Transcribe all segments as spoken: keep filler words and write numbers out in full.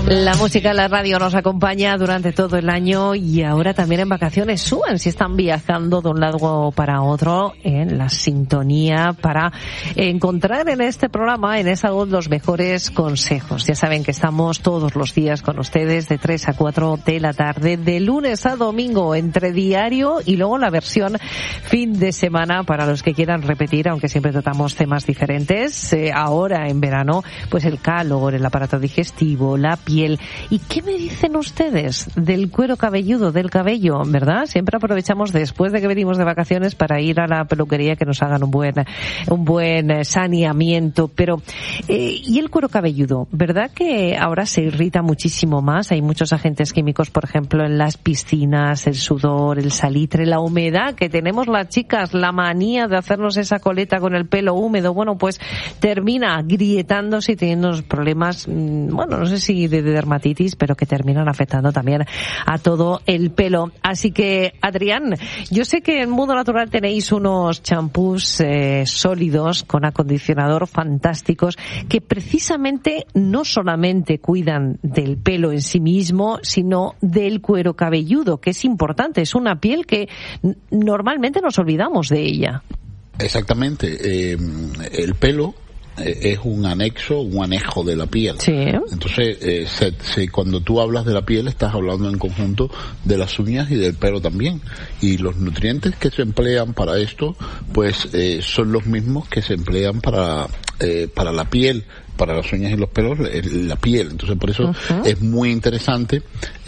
La música en la radio nos acompaña durante todo el año y ahora también en vacaciones. Suban si están viajando de un lado para otro en la sintonía para encontrar en este programa, en esa voz, los mejores consejos. Ya saben que estamos todos los días con ustedes de tres a cuatro de la tarde, de lunes a domingo, entre diario y luego la versión fin de semana para los que quieran repetir, aunque siempre tratamos temas diferentes. Eh, ahora en verano, pues el calor, el aparato digestivo, la piel. ¿Y qué me dicen ustedes del cuero cabelludo, del cabello, verdad? Siempre aprovechamos después de que venimos de vacaciones para ir a la peluquería que nos hagan un buen un buen saneamiento. Pero, eh, ¿y el cuero cabelludo? ¿Verdad que ahora se irrita muchísimo más? Hay muchos agentes químicos, por ejemplo, en las piscinas, el sudor, el salitre, la humedad, que tenemos las chicas, la manía de hacernos esa coleta con el pelo húmedo. Bueno, pues termina agrietándose y teniendo problemas, bueno, no sé si de dermatitis, pero que terminan afectando también a todo el pelo. Así que, Adrián, yo sé que en Mundo Natural tenéis unos champús eh, sólidos con acondicionador fantásticos que precisamente no solamente cuidan del pelo en sí mismo, sino del cuero cabelludo, que es importante. Es una piel que n- normalmente nos olvidamos de ella. Exactamente. Eh, el pelo es un anexo, un anejo de la piel. Sí. Entonces, eh, se, se, cuando tú hablas de la piel, estás hablando en conjunto de las uñas y del pelo también. Y los nutrientes que se emplean para esto, pues, eh, son los mismos que se emplean para, eh, para la piel, para las uñas y los pelos, la piel. Entonces, por eso uh-huh. es muy interesante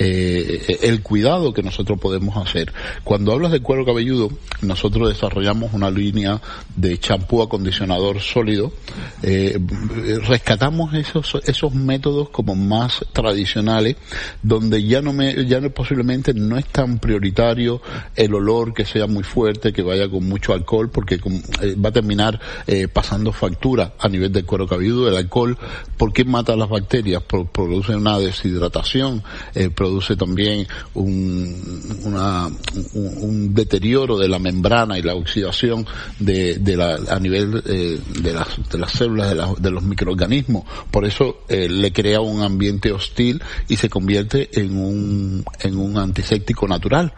eh, el cuidado que nosotros podemos hacer. Cuando hablas de cuero cabelludo, nosotros desarrollamos una línea de champú acondicionador sólido. Eh, rescatamos esos esos métodos como más tradicionales, donde ya no me ya no posiblemente no es tan prioritario el olor que sea muy fuerte, que vaya con mucho alcohol, porque con, eh, va a terminar eh, pasando factura a nivel del cuero cabelludo. El alcohol, ¿por qué mata las bacterias? Pro, produce una deshidratación, eh, produce también un, una, un, un deterioro de la membrana y la oxidación de, de la, a nivel eh, de, las, de las células, de, la, de los microorganismos. Por eso eh, le crea un ambiente hostil y se convierte en un, en un antiséptico natural.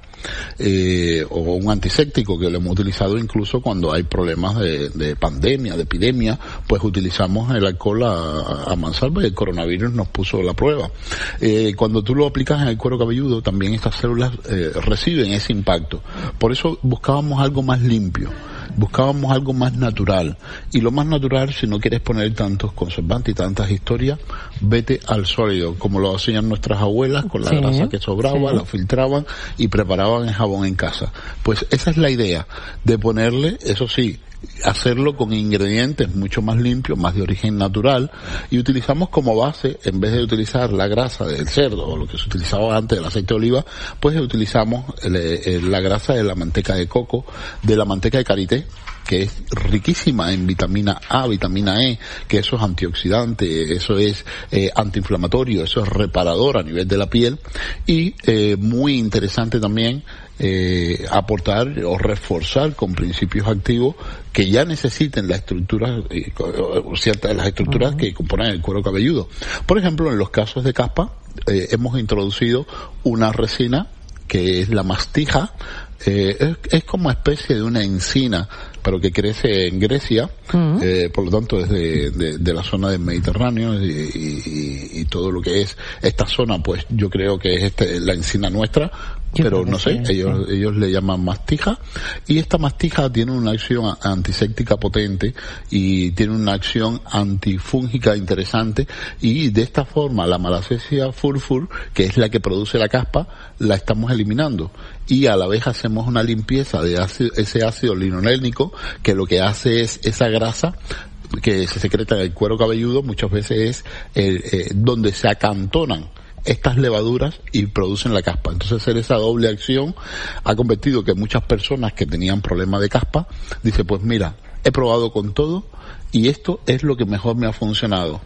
Eh, o un antiséptico que lo hemos utilizado incluso cuando hay problemas de, de pandemia, de epidemia, pues utilizamos el alcohol a, a mansalva y el coronavirus nos puso la prueba. Eh, cuando tú lo aplicas en el cuero cabelludo, también estas células eh, reciben ese impacto. Por eso buscábamos algo más limpio, buscábamos algo más natural. Y lo más natural, si no quieres poner tantos conservantes y tantas historias, vete al sólido, como lo hacían nuestras abuelas con la sí, grasa que sobraba, sí. la filtraban y preparaban el jabón en casa. Pues esa es la idea, de ponerle, eso sí, hacerlo con ingredientes mucho más limpios, más de origen natural, y utilizamos como base, en vez de utilizar la grasa del cerdo o lo que se utilizaba antes, el aceite de oliva, pues utilizamos el, el, la grasa de la manteca de coco, de la manteca de karité, que es riquísima en vitamina A, vitamina E, que eso es antioxidante, eso es eh, antiinflamatorio, eso es reparador a nivel de la piel, y eh, muy interesante también eh, aportar o reforzar con principios activos que ya necesiten la estructura, eh, ciertas las estructuras uh-huh. que componen el cuero cabelludo. Por ejemplo, en los casos de caspa, eh, hemos introducido una resina que es la mastija. Eh, es, es como especie de una encina, pero que crece en Grecia, uh-huh. eh, por lo tanto es de, de, de la zona del Mediterráneo y, y, y todo lo que es esta zona, pues yo creo que es este, la encina nuestra, yo pero no sé, sí, ellos sí. ellos le llaman mastija, y esta mastija tiene una acción antiséptica potente y tiene una acción antifúngica interesante, y de esta forma la Malassezia furfur, que es la que produce la caspa, la estamos eliminando, y a la vez hacemos una limpieza de ácido, ese ácido linolénico, que lo que hace es esa grasa que se secreta en el cuero cabelludo, muchas veces es eh, eh, donde se acantonan estas levaduras y producen la caspa. Entonces, hacer esa doble acción ha convertido que muchas personas que tenían problemas de caspa, dice, pues mira, he probado con todo y esto es lo que mejor me ha funcionado.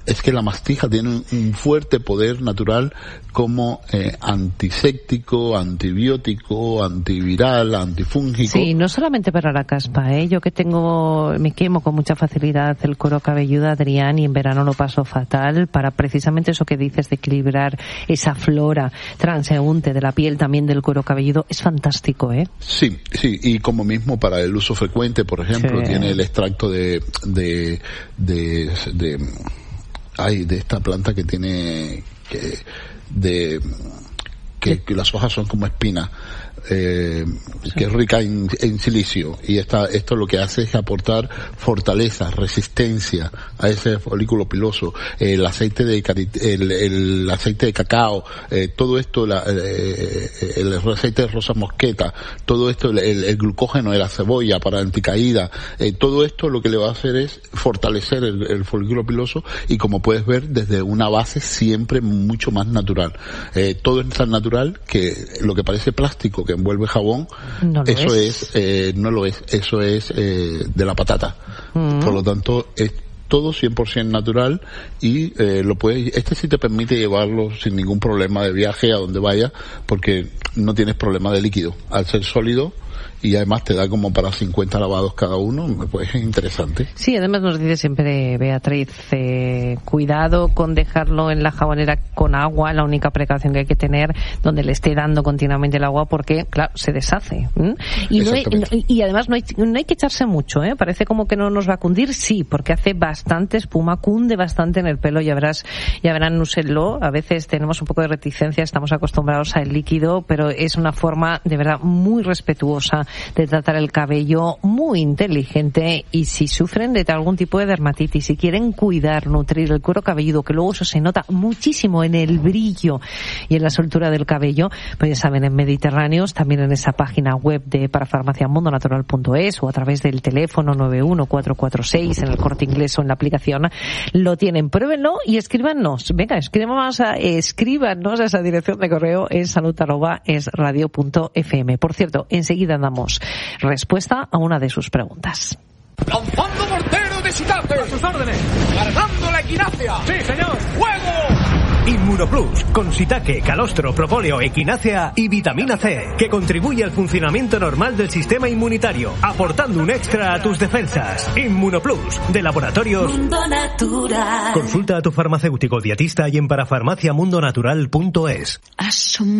es que la mastija tiene un, un fuerte poder natural como eh, antiséptico, antibiótico, antiviral, antifúngico. Sí, no solamente para la caspa, ¿eh? Yo que tengo, me quemo con mucha facilidad el cuero cabelludo, Adrián, y en verano lo paso fatal, para precisamente eso que dices de equilibrar esa flora transeúnte de la piel, también del cuero cabelludo, es fantástico, ¿eh? Sí, sí, y como mismo para el uso frecuente, por ejemplo, sí. Tiene el extracto de, de, de, de, de, ay, de esta planta que tiene, que, de, que, que las hojas son como espinas. Eh, sí. Que es rica en, en silicio, y esta, esto lo que hace es aportar fortaleza, resistencia a ese folículo piloso. El aceite de carit, el, el aceite de cacao, eh, todo esto, la, eh, el aceite de rosa mosqueta, todo esto, el, el glucógeno de la cebolla para anticaída, eh, todo esto lo que le va a hacer es fortalecer el, el folículo piloso, y como puedes ver, desde una base siempre mucho más natural. Eh, todo es tan natural que lo que parece plástico que envuelve jabón, no eso es, es eh, no lo es, eso es eh, de la patata. Mm. Por lo tanto, es todo cien por ciento natural, y eh, lo puedes, este sí te permite llevarlo sin ningún problema de viaje a donde vaya, porque no tienes problema de líquido. Al ser sólido, y además te da como para cincuenta lavados cada uno, pues es interesante. Sí, además nos dice siempre Beatriz, eh, cuidado con dejarlo en la jabonera con agua, la única precaución que hay que tener, donde le esté dando continuamente el agua, porque, claro, se deshace. ¿Mm? Y, no hay, y, y además no hay, no hay que echarse mucho, ¿eh? Parece como que no nos va a cundir, sí, porque hace bastante espuma, cunde bastante en el pelo, ya verás, ya verán, úsenlo. A veces tenemos un poco de reticencia, estamos acostumbrados al líquido, pero es una forma, de verdad, muy respetuosa de tratar el cabello, muy inteligente. Y si sufren de algún tipo de dermatitis, si quieren cuidar, nutrir el cuero cabelludo, que luego eso se nota muchísimo en el brillo y en la soltura del cabello, pues ya saben, en Mediterráneos, también en esa página web de parafarmacia mundo natural punto es, o a través del teléfono nueve uno cuatro cuatro seis, en el Corte Inglés o en la aplicación, lo tienen. Pruébenlo y escríbanos. Venga, escríbanos a, escríbanos a esa dirección de correo, en salud arroba es radio punto f m. Por cierto, enseguida damos respuesta a una de sus preguntas. ¡Lanzando mortero de Shitate! ¡A sus órdenes! ¡Cargando la equinacia! ¡Sí, señor! ¡Fuego! Inmunoplus, con Shiitake, calostro, propóleo, equinácea y vitamina C, que contribuye al funcionamiento normal del sistema inmunitario, aportando un extra a tus defensas. Inmunoplus, de Laboratorios Mundo Natural. Consulta a tu farmacéutico dietista y en parafarmacia mundo natural punto es.